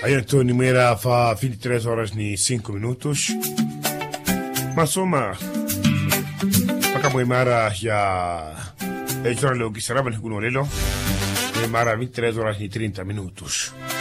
Aí então numera fa 23 horas e 5 minutos. Mas soma Paka mara ya Editora lo que será Kuno Lelo. Mara 23 horas e 30 minutos.